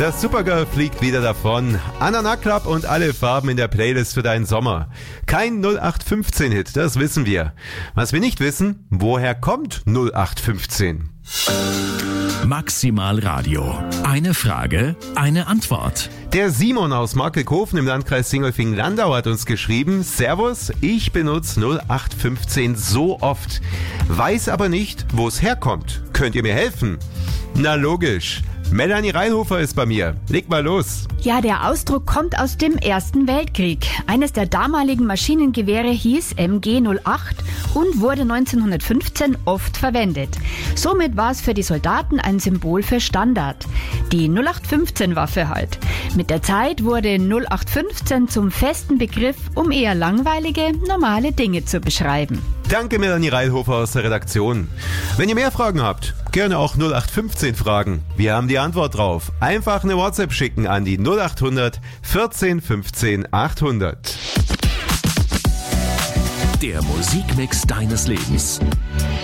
Das Supergirl fliegt wieder davon. Anna Club und alle Farben in der Playlist für deinen Sommer. Kein 0815-Hit, das wissen wir. Was wir nicht wissen, woher kommt 0815? Maximal Radio. Eine Frage, eine Antwort. Der Simon aus Markelkofen im Landkreis Singelfingen-Landau hat uns geschrieben: Servus, ich benutze 0815 so oft, weiß aber nicht, wo es herkommt. Könnt ihr mir helfen? Na logisch. Melanie Reinhofer ist bei mir. Leg mal los. Ja, der Ausdruck kommt aus dem Ersten Weltkrieg. Eines der damaligen Maschinengewehre hieß MG-08 und wurde 1915 oft verwendet. Somit war es für die Soldaten ein Symbol für Standard. Die 0815-Waffe halt. Mit der Zeit wurde 0815 zum festen Begriff, um eher langweilige, normale Dinge zu beschreiben. Danke Melanie Reinhofer aus der Redaktion. Wenn ihr mehr Fragen habt, gerne auch 0815 fragen. Wir haben die Antwort drauf. Einfach eine WhatsApp schicken an die 0800 14 15 800. Der Musikmix deines Lebens.